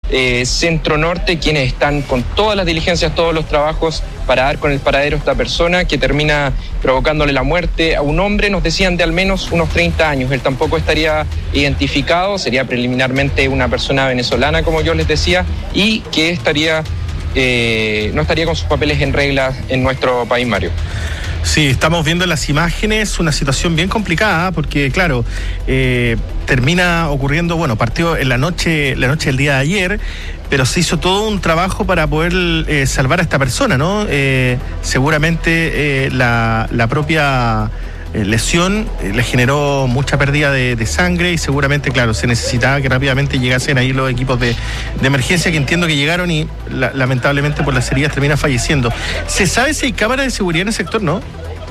Centro Norte, quienes están con todas las diligencias, todos los trabajos para dar con el paradero de esta persona que termina provocándole la muerte a un hombre, nos decían de al menos unos 30 años. Él tampoco estaría identificado, sería preliminarmente una persona venezolana, como yo les decía, y que no estaría con sus papeles en regla en nuestro país, Mario. Sí, estamos viendo las imágenes, una situación bien complicada, porque claro, termina ocurriendo, partió en la noche del día de ayer, pero se hizo todo un trabajo para poder salvar a esta persona, ¿no? Seguramente la propia lesión le generó mucha pérdida de sangre y seguramente, claro, se necesitaba que rápidamente llegasen ahí los equipos de emergencia, que entiendo que llegaron y lamentablemente por las heridas termina falleciendo. ¿Se sabe si hay cámaras de seguridad en el sector, no?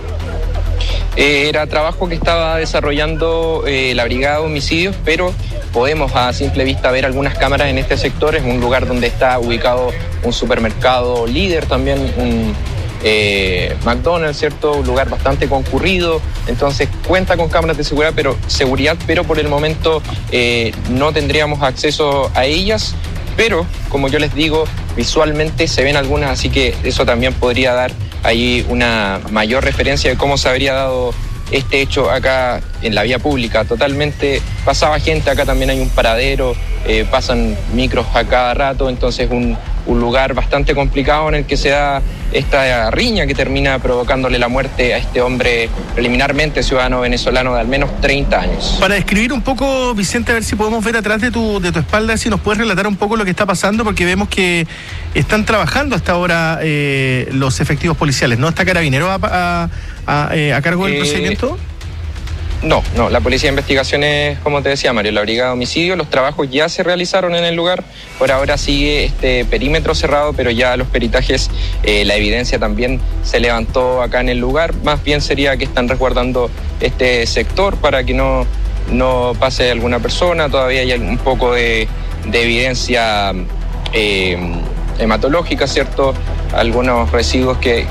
Era trabajo que estaba desarrollando la Brigada de Homicidios, pero podemos a simple vista ver algunas cámaras en este sector. Es un lugar donde está ubicado un supermercado líder, también un McDonald's, ¿cierto? Un lugar bastante concurrido, entonces cuenta con cámaras de seguridad, pero por el momento no tendríamos acceso a ellas, pero como yo les digo, visualmente se ven algunas, así que eso también podría dar ahí una mayor referencia de cómo se habría dado este hecho acá en la vía pública. Totalmente pasaba gente, acá también hay un paradero, pasan micros a cada rato, entonces un lugar bastante complicado en el que se da esta riña que termina provocándole la muerte a este hombre, preliminarmente ciudadano venezolano de al menos 30 años. Para describir un poco, Vicente, a ver si podemos ver atrás de tu espalda, si nos puedes relatar un poco lo que está pasando, porque vemos que están trabajando hasta ahora los efectivos policiales, ¿no? ¿Está Carabineros a cargo del procedimiento? No, la Policía de Investigaciones, como te decía, Mario, la Brigada de Homicidios, los trabajos ya se realizaron en el lugar. Por ahora sigue este perímetro cerrado, pero ya los peritajes, la evidencia también se levantó acá en el lugar. Más bien sería que están resguardando este sector para que no pase alguna persona. Todavía hay un poco de evidencia hematológica, ¿cierto? Algunos residuos que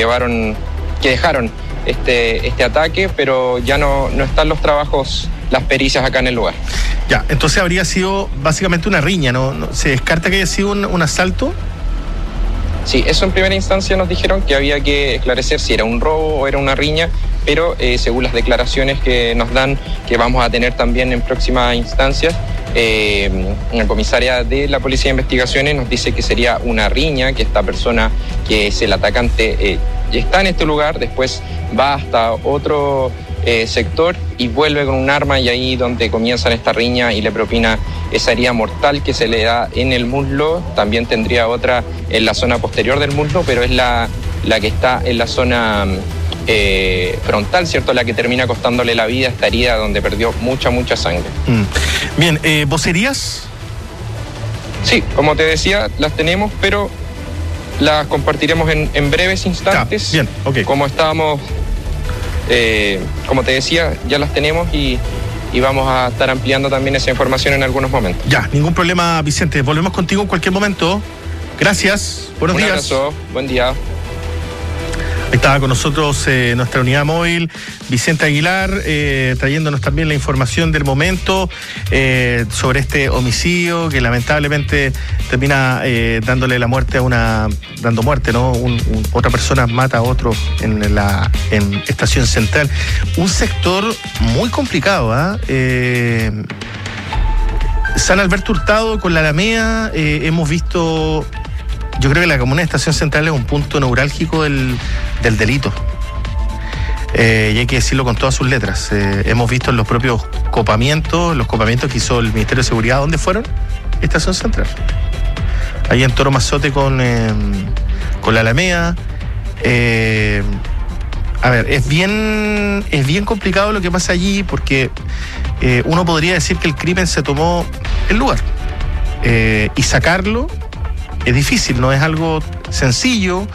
dejaron este ataque, pero ya no están los trabajos, las pericias acá en el lugar. Ya, entonces habría sido básicamente una riña, ¿no? ¿Se descarta que haya sido un asalto? Sí, eso en primera instancia nos dijeron que había que esclarecer si era un robo o era una riña, pero según las declaraciones que nos dan, que vamos a tener también en próximas instancias, la comisaria de la Policía de Investigaciones nos dice que sería una riña, que esta persona que es el atacante está en este lugar, después va hasta otro sector y vuelve con un arma, y ahí donde comienzan esta riña y le propina esa herida mortal que se le da en el muslo. También tendría otra en la zona posterior del muslo, pero es la que está en la zona frontal, ¿cierto? La que termina costándole la vida, esta herida donde perdió mucha sangre. Bien, ¿vocerías? Sí, como te decía, las tenemos, pero las compartiremos en breves instantes. Bien, ok. Como estábamos, como te decía, ya las tenemos y vamos a estar ampliando también esa información en algunos momentos. Ya, ningún problema, Vicente. Volvemos contigo en cualquier momento. Gracias. Buenos días. Un abrazo. Buen día. Estaba con nosotros nuestra unidad móvil, Vicente Aguilar, trayéndonos también la información del momento sobre este homicidio que lamentablemente termina dándole la muerte dando muerte, ¿no? Otra persona mata a otro en Estación Central. Un sector muy complicado, San Alberto Hurtado con la Alameda, hemos visto. Yo creo que la comuna de Estación Central es un punto neurálgico del delito. Y hay que decirlo con todas sus letras. Hemos visto en los propios copamientos que hizo el Ministerio de Seguridad. ¿Dónde fueron? Estación Central. Ahí en Toro Mazote con la Alameda. A ver, es bien complicado lo que pasa allí, porque uno podría decir que el crimen se tomó el lugar. Y sacarlo es difícil, no es algo sencillo,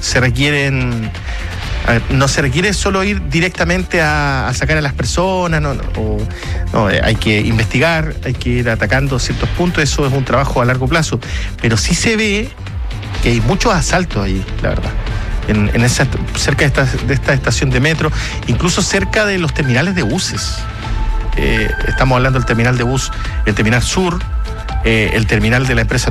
no se requiere solo ir directamente a sacar a las personas, hay que investigar, hay que ir atacando ciertos puntos, eso es un trabajo a largo plazo, pero sí se ve que hay muchos asaltos ahí, la verdad, cerca de esta estación de metro, incluso cerca de los terminales de buses. Estamos hablando del terminal de bus, el terminal sur, el terminal de la empresa